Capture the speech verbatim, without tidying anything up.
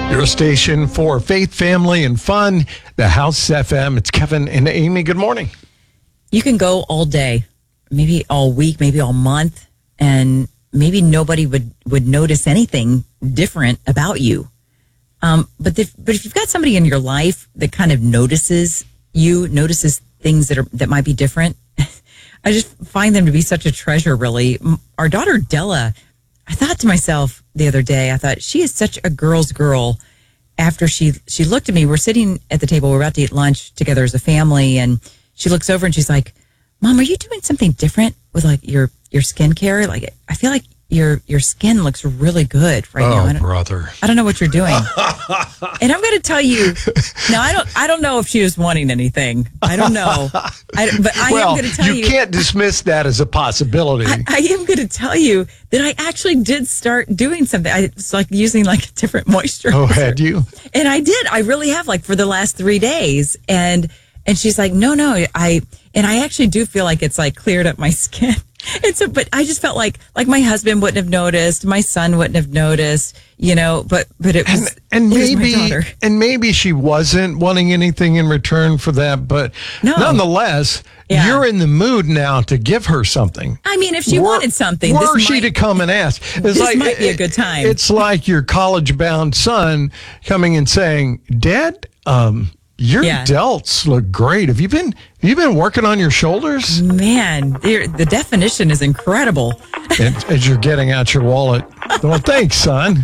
Your station for faith, family, and fun, the House F M. It's Kevin and Amy. Good morning. You can go all day, maybe all week, maybe all month, and maybe nobody would, would notice anything different about you. Um, but if, but if you've got somebody in your life that kind of notices you, notices things that are that might be different, I just find them to be such a treasure, really. Our daughter, Della, I thought to myself the other day, I thought, she is such a girl's girl. After she she looked at me, we're sitting at the table, we're about to eat lunch together as a family, and she looks over and she's like, Mom, are you doing something different with like your, your skincare? Like, I feel like your your skin looks really good right oh, now. I don't, brother. I don't know what you're doing. And I'm going to tell you, no, I don't I don't know if she was wanting anything. I don't know. I, but I well, am going to tell you. you can't dismiss that as a possibility. I, I am going to tell you that I actually did start doing something. I was like using like a different moisturizer. Oh, had you? And I did. I really have, like, for the last three days. And and she's like, no, no, I and I actually do feel like it's like cleared up my skin. And so, but I just felt like like my husband wouldn't have noticed, my son wouldn't have noticed, you know. But but it was and, and it was maybe my daughter. and maybe she wasn't wanting anything in return for that, but No. nonetheless, Yeah. you're in the mood now to give her something. I mean, if she Were- wanted something, were this she might, to come and ask? It's this like, might be a good time. It's like your college-bound son coming and saying, "Dad, um, your Yeah. delts look great. Have you been have you been working on your shoulders?" Man, the the definition is incredible. And as you're getting out your wallet, well, thanks, son.